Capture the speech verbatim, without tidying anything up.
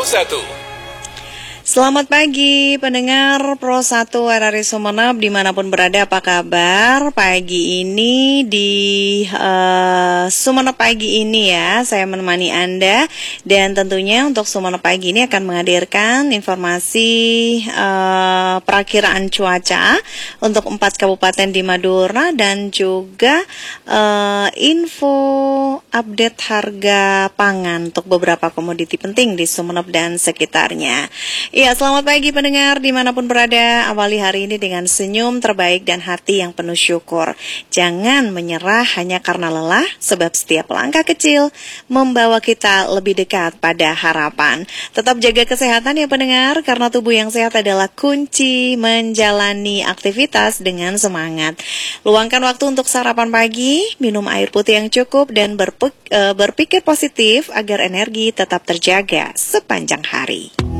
satu. Selamat pagi pendengar Pro satu R R I Sumeneb dimanapun berada, apa kabar pagi ini di uh, Sumeneb pagi ini ya. Saya menemani Anda dan tentunya untuk Sumeneb pagi ini akan menghadirkan informasi uh, perakiraan cuaca untuk empat kabupaten di Madura dan juga uh, info update harga pangan untuk beberapa komoditi penting di Sumeneb dan sekitarnya. Iya, selamat pagi pendengar dimanapun berada. Awali hari ini dengan senyum terbaik dan hati yang penuh syukur. Jangan menyerah hanya karena lelah, sebab setiap langkah kecil membawa kita lebih dekat pada harapan. Tetap jaga kesehatan ya pendengar, karena tubuh yang sehat adalah kunci menjalani aktivitas dengan semangat. Luangkan waktu untuk sarapan pagi, minum air putih yang cukup dan berpikir, berpikir positif agar energi tetap terjaga sepanjang hari.